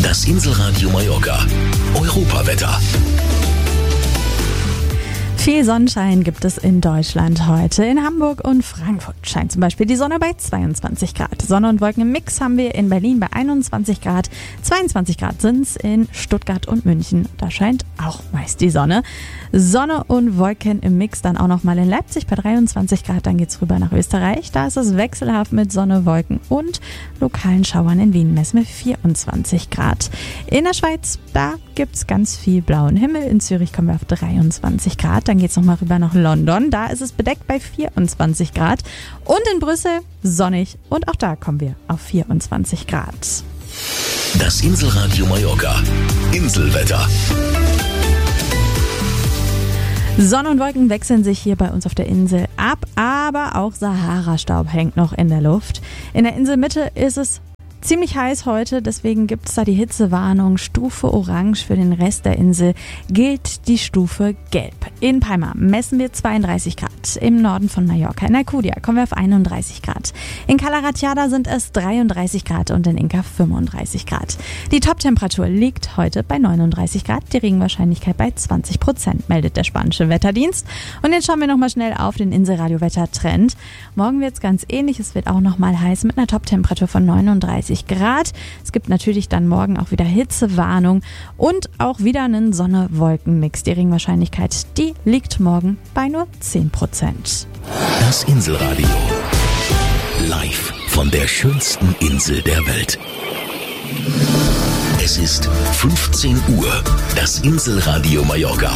Das Inselradio Mallorca. Europawetter. Viel Sonnenschein gibt es in Deutschland heute. In Hamburg und Frankfurt scheint zum Beispiel die Sonne bei 22 Grad. Sonne und Wolken im Mix haben wir in Berlin bei 21 Grad. 22 Grad sind es in Stuttgart und München. Da scheint auch meist die Sonne. Sonne und Wolken im Mix dann auch nochmal in Leipzig bei 23 Grad. Dann geht's rüber nach Österreich. Da ist es wechselhaft mit Sonne, Wolken und lokalen Schauern. In Wien messen wir 24 Grad. In der Schweiz, da gibt's ganz viel blauen Himmel. In Zürich kommen wir auf 23 Grad. Dann geht's nochmal rüber nach London. Da ist es bedeckt bei 24 Grad. Und in Brüssel sonnig. Und auch da kommen wir auf 24 Grad. Das Inselradio Mallorca. Inselwetter. Sonne und Wolken wechseln sich hier bei uns auf der Insel ab, aber auch Sahara-Staub hängt noch in der Luft. In der Inselmitte ist es ziemlich heiß heute, deswegen gibt es da die Hitzewarnung. Stufe Orange für den Rest der Insel gilt die Stufe Gelb. In Palma messen wir 32 Grad. Im Norden von Mallorca, in Alcudia, kommen wir auf 31 Grad. In Cala Ratjada sind es 33 Grad und in Inca 35 Grad. Die Toptemperatur liegt heute bei 39 Grad, die Regenwahrscheinlichkeit bei 20%, meldet der spanische Wetterdienst. Und jetzt schauen wir nochmal schnell auf den Inselradio-Wetter-Trend. Morgen wird es ganz ähnlich, es wird auch nochmal heiß mit einer Toptemperatur von 39 Grad. Es gibt natürlich dann morgen auch wieder Hitzewarnung und auch wieder einen Sonne-Wolken-Mix. Die Regenwahrscheinlichkeit, die liegt morgen bei nur 10%. Das Inselradio. Live von der schönsten Insel der Welt. Es ist 15 Uhr. Das Inselradio Mallorca.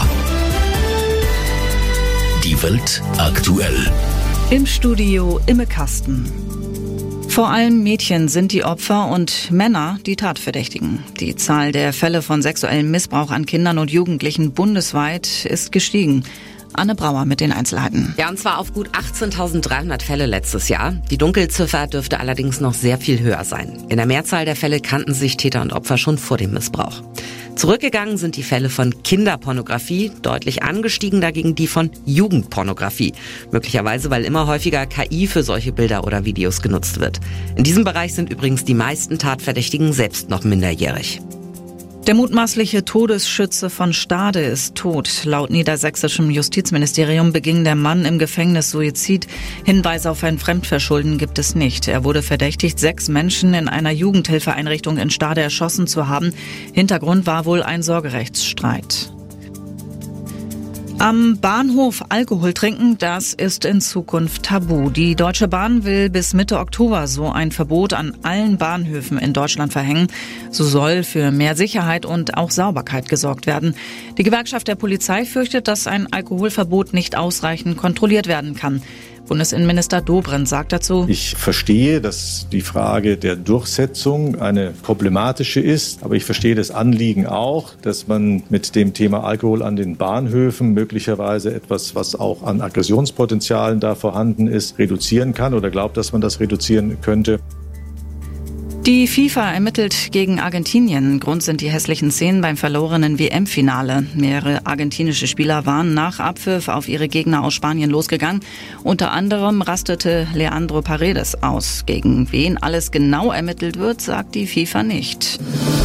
Die Welt aktuell. Im Studio Imme Kasten. Vor allem Mädchen sind die Opfer und Männer die Tatverdächtigen. Die Zahl der Fälle von sexuellem Missbrauch an Kindern und Jugendlichen bundesweit ist gestiegen. Anne Brauer mit den Einzelheiten. Ja, und zwar auf gut 18.300 Fälle letztes Jahr. Die Dunkelziffer dürfte allerdings noch sehr viel höher sein. In der Mehrzahl der Fälle kannten sich Täter und Opfer schon vor dem Missbrauch. Zurückgegangen sind die Fälle von Kinderpornografie, deutlich angestiegen dagegen die von Jugendpornografie. Möglicherweise, weil immer häufiger KI für solche Bilder oder Videos genutzt wird. In diesem Bereich sind übrigens die meisten Tatverdächtigen selbst noch minderjährig. Der mutmaßliche Todesschütze von Stade ist tot. Laut niedersächsischem Justizministerium beging der Mann im Gefängnis Suizid. Hinweise auf ein Fremdverschulden gibt es nicht. Er wurde verdächtigt, 6 Menschen in einer Jugendhilfeeinrichtung in Stade erschossen zu haben. Hintergrund war wohl ein Sorgerechtsstreit. Am Bahnhof Alkohol trinken, das ist in Zukunft tabu. Die Deutsche Bahn will bis Mitte Oktober so ein Verbot an allen Bahnhöfen in Deutschland verhängen. So soll für mehr Sicherheit und auch Sauberkeit gesorgt werden. Die Gewerkschaft der Polizei fürchtet, dass ein Alkoholverbot nicht ausreichend kontrolliert werden kann. Bundesinnenminister Dobrindt sagt dazu: Ich verstehe, dass die Frage der Durchsetzung eine problematische ist, aber ich verstehe das Anliegen auch, dass man mit dem Thema Alkohol an den Bahnhöfen möglicherweise etwas, was auch an Aggressionspotenzialen da vorhanden ist, reduzieren kann oder glaubt, dass man das reduzieren könnte. Die FIFA ermittelt gegen Argentinien. Grund sind die hässlichen Szenen beim verlorenen WM-Finale. Mehrere argentinische Spieler waren nach Abpfiff auf ihre Gegner aus Spanien losgegangen. Unter anderem rastete Leandro Paredes aus. Gegen wen alles genau ermittelt wird, sagt die FIFA nicht.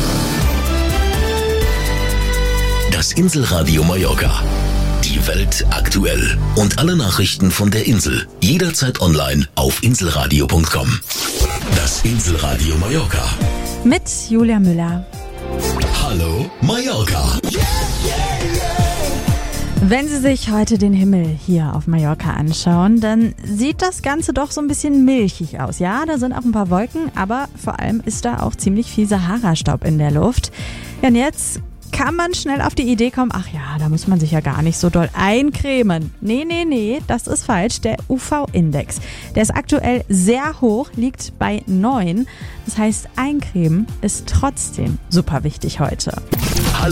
Das Inselradio Mallorca. Die Welt aktuell. Und alle Nachrichten von der Insel. Jederzeit online auf inselradio.com. Das Inselradio Mallorca. Mit Julia Müller. Hallo Mallorca. Wenn Sie sich heute den Himmel hier auf Mallorca anschauen, dann sieht das Ganze doch so ein bisschen milchig aus. Ja, da sind auch ein paar Wolken, aber vor allem ist da auch ziemlich viel Sahara-Staub in der Luft. Ja, und jetzt kann man schnell auf die Idee kommen, ach ja, da muss man sich ja gar nicht so doll eincremen. Nee, das ist falsch. Der UV-Index, der ist aktuell sehr hoch, liegt bei 9. Das heißt, eincremen ist trotzdem super wichtig heute. Hallo